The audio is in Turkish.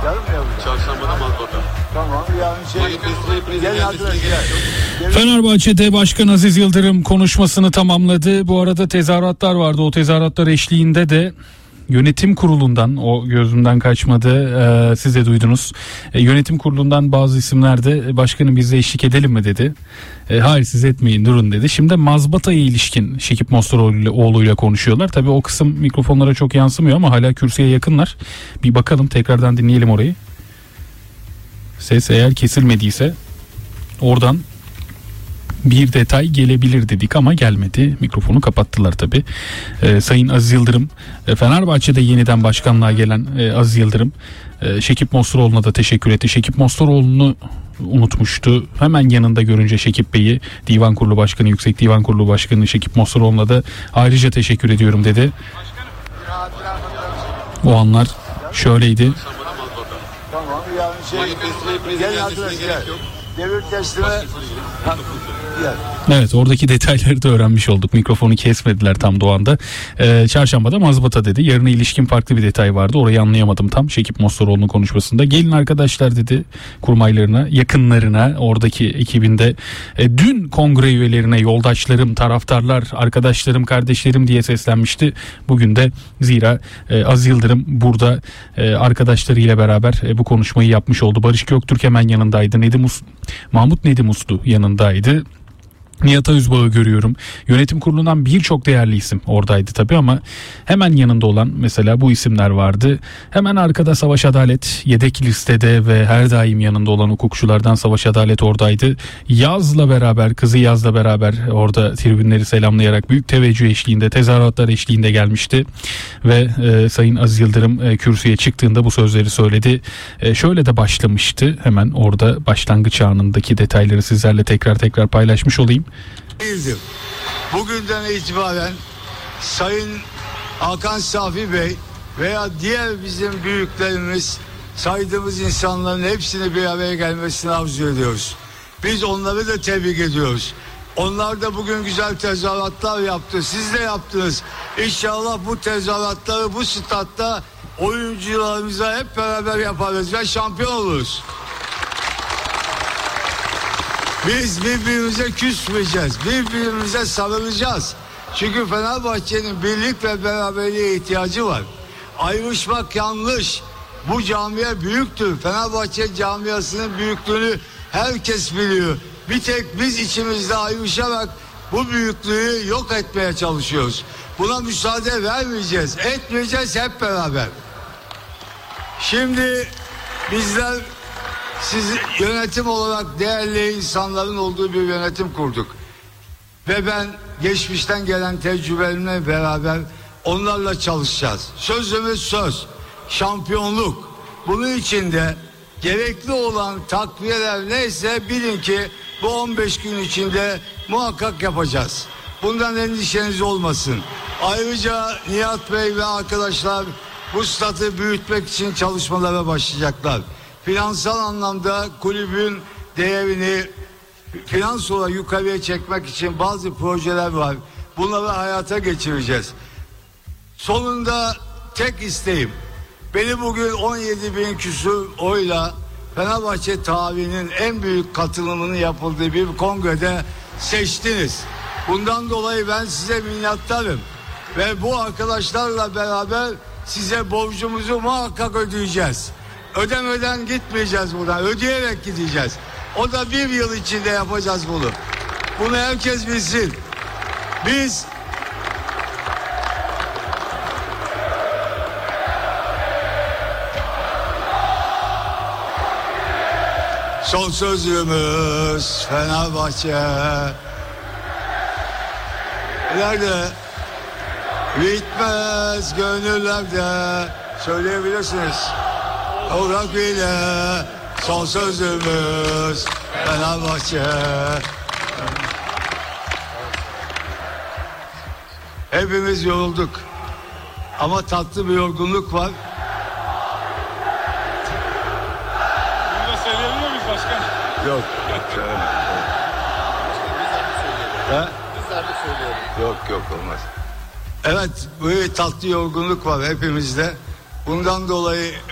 Yarın mı yapacağız? Çarşambada Mazbata. Tamam yani gelin arkadaşlar. Fenerbahçe'de Başkan Aziz Yıldırım konuşmasını tamamladı. Bu arada tezahüratlar vardı. O tezahüratlar eşliğinde de yönetim kurulundan, o gözümden kaçmadı, siz de duydunuz. Yönetim kurulundan bazı isimler de başkanım bizle eşlik edelim mi dedi. Hayır siz etmeyin durun dedi. Şimdi Mazbata'ya ilişkin Şekip Mostaroğlu'yla konuşuyorlar. Tabii o kısım mikrofonlara çok yansımıyor ama hala kürsüye yakınlar. Bir bakalım, tekrardan dinleyelim orayı. Ses eğer kesilmediyse oradan bir detay gelebilir dedik ama gelmedi. Mikrofonu kapattılar tabii. Sayın Aziz Yıldırım, Fenerbahçe'de yeniden başkanlığa gelen Aziz Yıldırım, Şekip Mostaroğlu'na da teşekkür etti. Şekip Mostaroğlu'nu unutmuştu. Hemen yanında görünce Şekip Bey'i, Divan Kurulu Başkanı, Yüksek Divan Kurulu Başkanı Şekip Mostaroğlu'na da ayrıca teşekkür ediyorum dedi. O anlar şöyleydi. Tamam yani gelin arkadaşlar. Devir teslime. Evet, oradaki detayları da öğrenmiş olduk. Mikrofonu kesmediler tam da o anda. Çarşambada Mazbata dedi. Yarına ilişkin farklı bir detay vardı. Orayı anlayamadım tam Şekip Mostaroğlu'nun konuşmasında. Gelin arkadaşlar dedi kurmaylarına, yakınlarına, oradaki ekibinde. Dün kongre üyelerine yoldaşlarım, taraftarlar, arkadaşlarım, kardeşlerim diye seslenmişti. Bugün de zira Aziz Yıldırım burada arkadaşlarıyla beraber bu konuşmayı yapmış oldu. Barış Göktürk hemen yanındaydı. Mahmut Nedim Uslu yanındaydı. Nihat Özbağ'ı görüyorum. Yönetim kurulundan birçok değerli isim oradaydı tabii ama hemen yanında olan mesela bu isimler vardı. Hemen arkada Savaş Adalet yedek listede ve her daim yanında olan hukukçulardan Savaş Adalet oradaydı. Yaz'la beraber, kızı Yaz'la beraber orada tribünleri selamlayarak büyük teveccüh eşliğinde, tezahüratlar eşliğinde gelmişti. Ve Sayın Aziz Yıldırım kürsüye çıktığında bu sözleri söyledi. Şöyle de başlamıştı. Hemen orada başlangıç anındaki detayları sizlerle tekrar paylaşmış olayım. Değildir. Bugünden itibaren Sayın Hakan Safi Bey veya diğer bizim büyüklerimiz, saydığımız insanların hepsini bir araya gelmesini arzu ediyoruz. Biz onları da tebrik ediyoruz. Onlar da bugün güzel tezahüratlar yaptı. Siz de yaptınız. İnşallah bu tezahüratları bu statta oyuncularımıza hep beraber yaparız ve şampiyon oluruz. Biz birbirimize küsmeyeceğiz. Birbirimize sarılacağız. Çünkü Fenerbahçe'nin birlik ve beraberliğe ihtiyacı var. Ayrışmak yanlış. Bu camia büyüktür. Fenerbahçe camiasının büyüklüğünü herkes biliyor. Bir tek biz içimizde ayrışarak bu büyüklüğü yok etmeye çalışıyoruz. Buna müsaade vermeyeceğiz. Etmeyeceğiz hep beraber. Şimdi bizler siz yönetim olarak değerli insanların olduğu bir yönetim kurduk. Ve ben geçmişten gelen tecrübelerimle beraber onlarla çalışacağız. Sözümüz söz, şampiyonluk. Bunun için de gerekli olan takviyeler neyse bilin ki bu 15 gün içinde muhakkak yapacağız. Bundan endişeniz olmasın. Ayrıca Nihat Bey ve arkadaşlar bu statü büyütmek için çalışmalara başlayacaklar. Finansal anlamda kulübün değerini finans olarak yukarıya çekmek için bazı projeler var. Bunları hayata geçireceğiz. Sonunda tek isteğim, beni bugün 17.000 küsur oyla Fenerbahçe tarihinin en büyük katılımının yapıldığı bir kongrede seçtiniz. Bundan dolayı ben size minnettarım. Ve bu arkadaşlarla beraber size borcumuzu muhakkak ödeyeceğiz. Ödemeden gitmeyeceğiz buradan. Ödeyerek gideceğiz. O da bir yıl içinde yapacağız bunu. Bunu herkes bilsin. Biz son sözümüz Fenerbahçe. Nerede? Bitmez gönüllerde. Söyleyebilirsiniz. Olarak bile son sözümüz Fenerbahçe. Hepimiz yorulduk. Ama tatlı bir yorgunluk var. Bunu da söyleyebiliyor muyuz başkan? Yok. Yok olmaz. Evet, böyle tatlı yorgunluk var hepimizde. Bundan dolayı